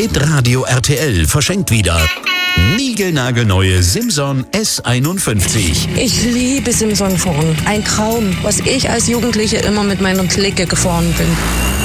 Hitradio RTL verschenkt wieder niegelnagelneue Simson S51. Ich liebe Simson-Fahren. Ein Traum, was ich als Jugendliche immer mit meiner Clique gefahren bin.